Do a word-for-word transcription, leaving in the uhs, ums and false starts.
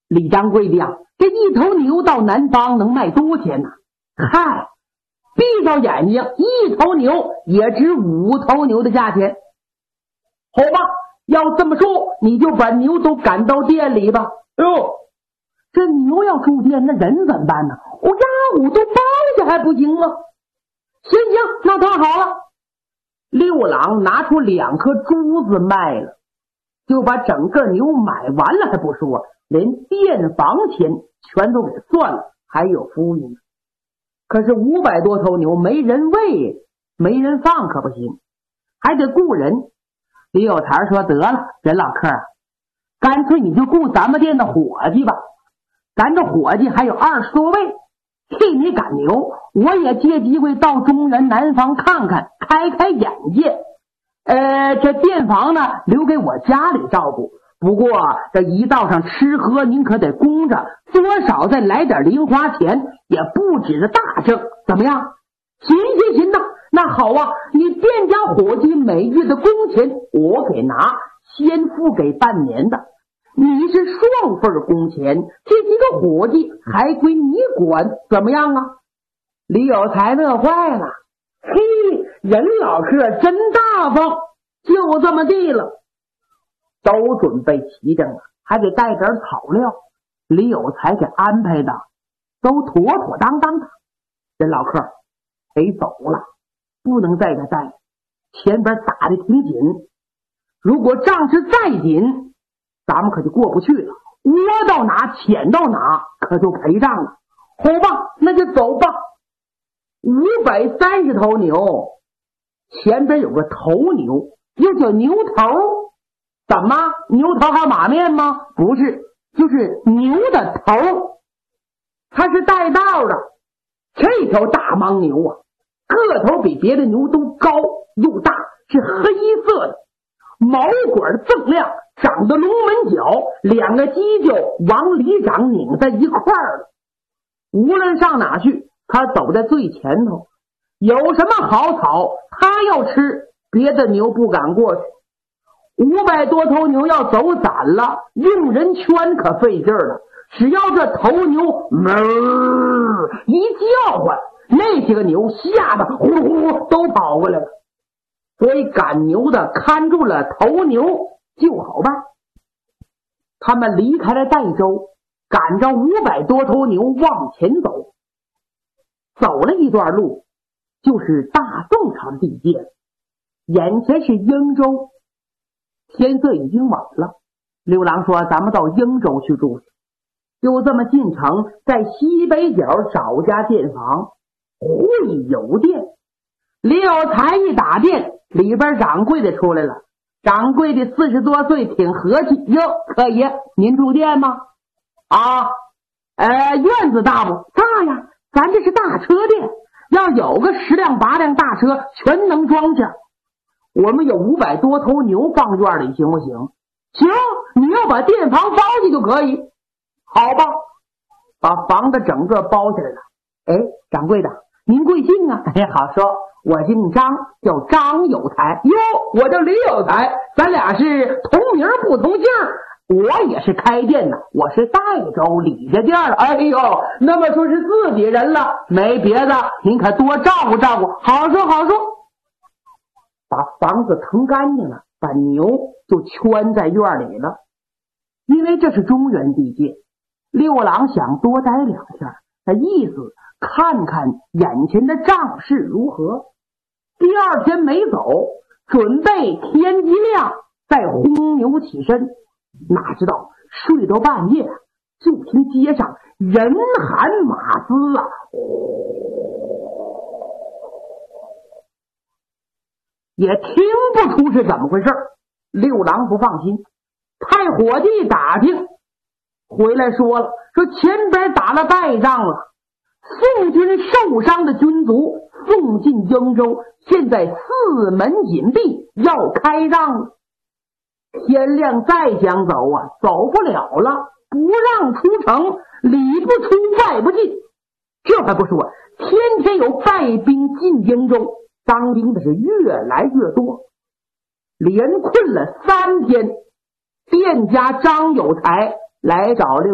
李掌柜的呀，这一头牛到南方能卖多少钱呢？嗨，闭上眼睛，一头牛也值五头牛的价钱。好吧，要这么说，你就把牛都赶到店里吧。哎呦，这牛要住店，那人怎么办呢？我呀，我都包下还不行吗？行行，那太好了。六郎拿出两颗珠子卖了，就把整个牛买完了还不说，连店房钱全都给算了，还有服务员。可是五百多头牛没人喂，没人放可不行，还得雇人。李有才说得了，任老客，干脆你就雇咱们店的伙计吧，咱这伙计还有二十多位，替你赶牛，我也借机会到中原南方看看，开开眼界。呃，这店房呢留给我家里照顾，不过这一道上吃喝您可得供着，多少再来点零花钱，也不止这大挣，怎么样？行行行呐，那好啊，你店家伙计每月的工钱我给拿，先付给半年的，你是双份工钱，这几个伙计还归你管，怎么样啊？李有才乐坏了，嘿，任老客真大方，就这么地了。都准备齐整了，还得带点草料，李有才给安排的都妥妥当当的。任老客得走了，不能在这待，前边打得挺紧，如果仗势再紧，咱们可就过不去了，窝到哪潜到哪，可就赔账了。好吧，那就走吧。五百三十头牛，前边有个头牛，又叫牛头。怎么，牛头还有马面吗？不是，就是牛的头，它是带道的。这条大牦牛啊，个头比别的牛都高又大，是黑色的，毛管锃亮，长得龙门角，两个犄角往里长，拧在一块儿了。无论上哪去，他走在最前头，有什么好草他要吃，别的牛不敢过去。五百多头牛要走散了，用人圈可费劲了，只要这头牛哞一叫唤，那些个牛吓得呼噜呼噜都跑过来了。所以赶牛的看住了头牛就好办。他们离开了代州，赶着五百多头牛往前走，走了一段路，就是大宋朝的地界，眼前是英州。天色已经晚了，六郎说咱们到英州去住去。就这么进城，在西北角找家店房，会有店。李有才一打店，里边掌柜的出来了。掌柜的四十多岁，挺和气。哟，客爷，您住店吗？啊，呃，院子大不？大呀，咱这是大车店，要有个十辆八辆大车，全能装下。我们有五百多头牛放院里，行不行？行，你要把店房包下就可以。好吧，把房子整个包下来了。哎，掌柜的，您贵姓啊？哎，好说，我姓张，叫张有才。哟，我叫李有才，咱俩是同名不同姓。我也是开店的，我是代州李家店的。哎呦，那么说是自己人了，没别的，您可多照顾照顾。好说好说。把房子腾干净了，把牛就圈在院里了。因为这是中原地界，六郎想多待两天，他意思看看眼前的仗势如何。第二天没走，准备天一亮再轰牛起身。哪知道睡到半夜，就听街上人喊马嘶啊，也听不出是怎么回事。六郎不放心，派伙计打听，回来说了，说前边打了败仗了，宋军受伤的军卒送进英州，现在四门紧闭，要开仗了。天亮再想走啊，走不了了，不让出城，里不出外不进。这还不说，天天有败兵进英州，当兵的是越来越多。连困了三天，店家张有才来找六